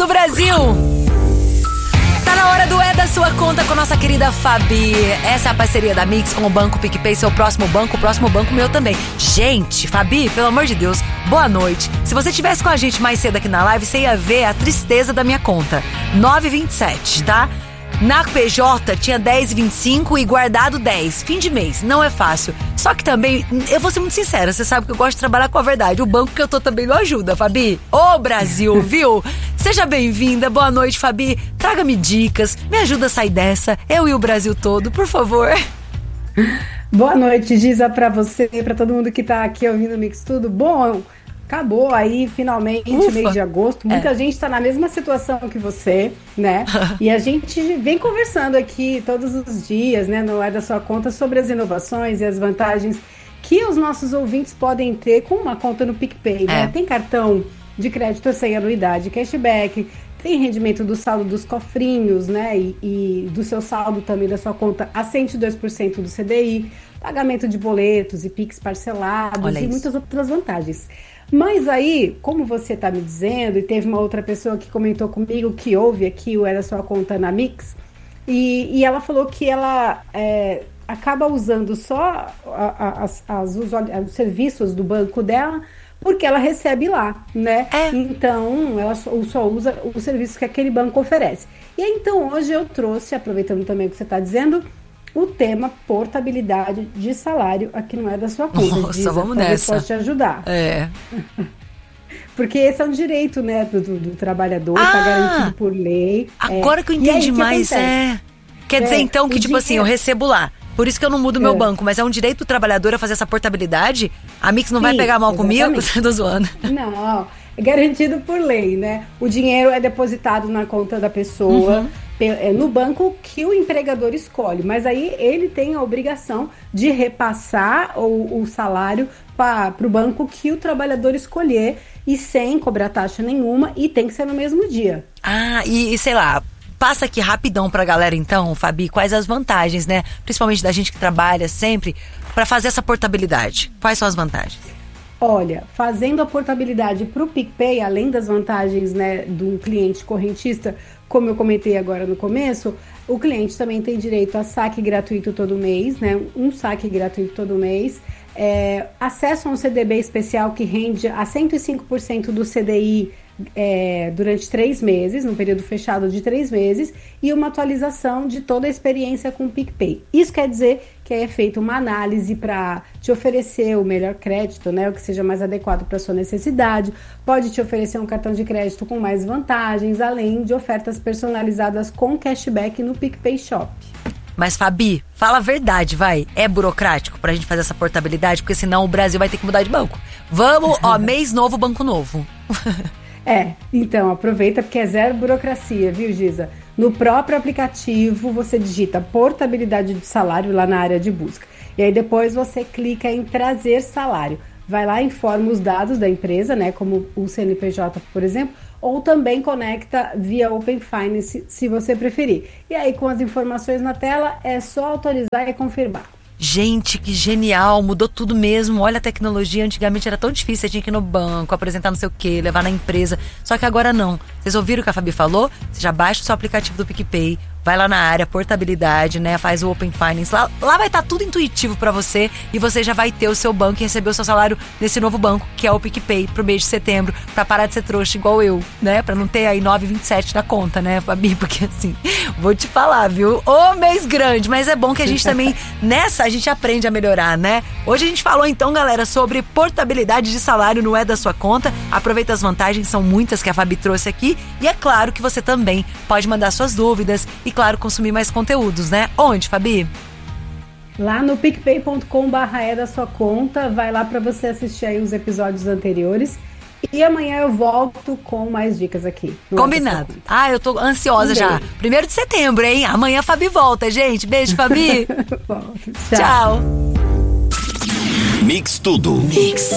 Tudo, Brasil! Tá na hora do É da Sua Conta com nossa querida Fabi. Essa é a parceria da Mix com o Banco PicPay, seu próximo banco, o próximo banco meu também. Gente, Fabi, pelo amor de Deus, boa noite. Se você estivesse com a gente mais cedo aqui na live, você ia ver a tristeza da minha conta. 9,27, tá? Na PJ tinha 10,25 e guardado 10. Fim de mês, não é fácil. Só que também, eu vou ser muito sincera, você sabe que eu gosto de trabalhar com a verdade. O banco que eu tô também não ajuda, Fabi. Ô, Brasil, viu? Seja bem-vinda, boa noite, Fabi. Traga-me dicas, me ajuda a sair dessa. Eu e o Brasil todo, por favor. Boa noite, Giza, pra você, pra todo mundo que tá aqui ouvindo o Mix Tudo. Bom, acabou aí, finalmente, mês de agosto. Muita gente tá na mesma situação que você, né? E a gente vem conversando aqui todos os dias, né, no É da Sua Conta, sobre as inovações e as vantagens que os nossos ouvintes podem ter com uma conta no PicPay, né? Tem cartão de crédito sem anuidade, cashback, tem rendimento do saldo dos cofrinhos, né? E do seu saldo também da sua conta a 102% do CDI, pagamento de boletos e Pix parcelados. Olha e muitas outras vantagens. Mas aí, como você está me dizendo, e teve uma outra pessoa que comentou comigo que ouve aqui o É da Sua Conta na Mix, e ela falou que ela acaba usando só os serviços do banco dela porque ela recebe lá, né? Então, ela só usa os serviços que aquele banco oferece. E aí, então, hoje eu trouxe, aproveitando também o que você está dizendo, o tema portabilidade de salário aqui não É da Sua Conta. Nossa, Giza, vamos nessa. Pode te ajudar. Porque esse é um direito, né, do trabalhador, tá garantido por lei. Agora que eu entendi mais, Quer dizer, então, que tipo assim, eu recebo lá. Por isso que eu não mudo meu banco, mas é um direito do trabalhador a fazer essa portabilidade? A Mix não vai pegar mal comigo? Tô zoando. Não, é garantido por lei, né? O dinheiro é depositado na conta da pessoa, no banco que o empregador escolhe. Mas aí ele tem a obrigação de repassar o salário para o banco que o trabalhador escolher e sem cobrar taxa nenhuma, e tem que ser no mesmo dia. E sei lá, passa aqui rapidão pra galera então, Fabi, quais as vantagens, né? Principalmente da gente que trabalha sempre para fazer essa portabilidade. Quais são as vantagens? Olha, fazendo a portabilidade para o PicPay, além das vantagens, né, do cliente correntista, como eu comentei agora no começo, o cliente também tem direito a saque gratuito todo mês, né? Um saque gratuito todo mês. Acesso a um CDB especial que rende a 105% do CDI durante 3 meses, num período fechado de 3 meses, e uma atualização de toda a experiência com o PicPay. Isso quer dizer que é feita uma análise para te oferecer o melhor crédito, né, o que seja mais adequado para sua necessidade, pode te oferecer um cartão de crédito com mais vantagens, além de ofertas personalizadas com cashback no PicPay Shop. Mas, Fabi, fala a verdade, vai. É burocrático pra gente fazer essa portabilidade, porque senão o Brasil vai ter que mudar de banco. Vamos, mês novo, banco novo. Então aproveita porque é zero burocracia, viu, Giza? No próprio aplicativo você digita portabilidade de salário lá na área de busca. E aí depois você clica em trazer salário. Vai lá e informa os dados da empresa, né, como o CNPJ, por exemplo, ou também conecta via Open Finance, se você preferir. E aí com as informações na tela é só autorizar e confirmar. Gente, que genial, mudou tudo mesmo. Olha a tecnologia, antigamente era tão difícil, você tinha que ir no banco, apresentar não sei o que, levar na empresa. Só que agora não. Vocês ouviram o que a Fabi falou? Você já baixa o seu aplicativo do PicPay, vai lá na área portabilidade, né? Faz o Open Finance. Lá vai estar tudo intuitivo pra você e você já vai ter o seu banco e receber o seu salário nesse novo banco, que é o PicPay, pro mês de setembro, pra parar de ser trouxa igual eu, né? Pra não ter aí 9,27 na conta, né, Fabi? Porque assim, vou te falar, viu? Ô, mês grande, mas é bom que a gente também, nessa, a gente aprende a melhorar, né? Hoje a gente falou então, galera, sobre portabilidade de salário no É da Sua Conta. Aproveita as vantagens, são muitas que a Fabi trouxe aqui. E é claro que você também pode mandar suas dúvidas e, claro, consumir mais conteúdos, né? Onde, Fabi? Lá no picpay.com/é da sua conta, vai lá para você assistir aí os episódios anteriores. E amanhã eu volto com mais dicas aqui. Combinado. Eu tô ansiosa já. 1º de setembro, hein? Amanhã a Fabi volta, gente. Beijo, Fabi. Tchau. Tchau. Mix Tudo. Mix.